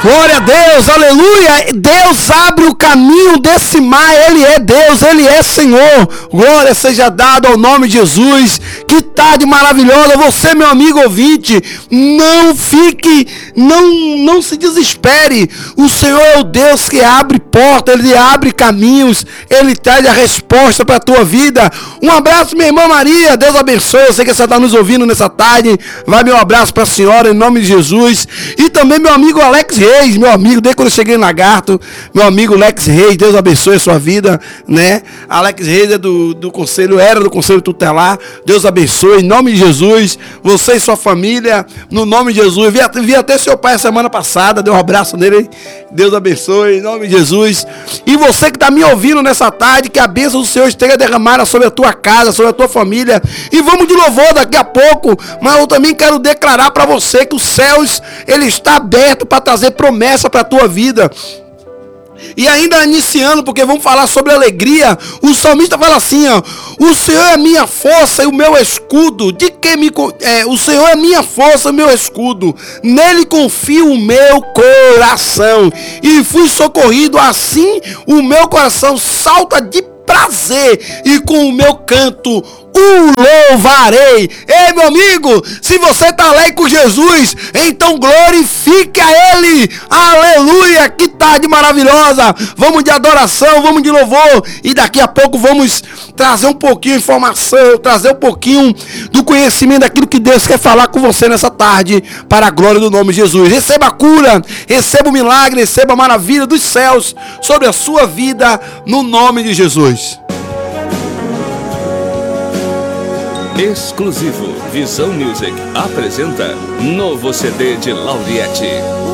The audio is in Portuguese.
Glória a Deus, aleluia. Deus abre o caminho desse mar. Ele é Deus, Ele é Senhor. Glória seja dada ao nome de Jesus. Que tarde maravilhosa. Você, meu amigo ouvinte, não se desespere. O Senhor é o Deus que abre portas, Ele abre caminhos, Ele traz a resposta para a tua vida. Um abraço, minha irmã Maria. Deus abençoe. Eu sei que você está nos ouvindo nessa tarde. Vai meu abraço para a senhora em nome de Jesus. E também meu amigo Alex Reis, meu amigo, desde quando eu cheguei em Lagarto, meu amigo Alex Reis, Deus abençoe a sua vida, né? Alex Reis é do conselho, era do conselho tutelar. Deus abençoe em nome de Jesus, você e sua família, no nome de Jesus. Vi até seu pai a semana passada, deu um abraço nele. Deus abençoe em nome de Jesus. E você que está me ouvindo nessa tarde, que a bênção do Senhor esteja derramada sobre a tua casa, sobre a tua família. E vamos de louvor daqui a pouco, mas eu também quero declarar para você que os céus, ele está aberto para trazer promessa para a tua vida. E ainda iniciando, porque vamos falar sobre alegria, o salmista fala assim, ó: o Senhor é minha força e o meu escudo, o Senhor é minha força e o meu escudo, nele confio o meu coração, e fui socorrido, assim o meu coração salta de prazer, e com o meu canto o louvarei. Ei, meu amigo, se você está alegre com Jesus, então glorifique a Ele. Aleluia, que tarde maravilhosa. Vamos de adoração, vamos de louvor, e daqui a pouco vamos trazer um pouquinho de informação, trazer um pouquinho do conhecimento daquilo que Deus quer falar com você nessa tarde, para a glória do nome de Jesus. Receba a cura, receba o milagre, receba a maravilha dos céus sobre a sua vida, no nome de Jesus. Exclusivo Visão Music apresenta novo CD de Lauriette.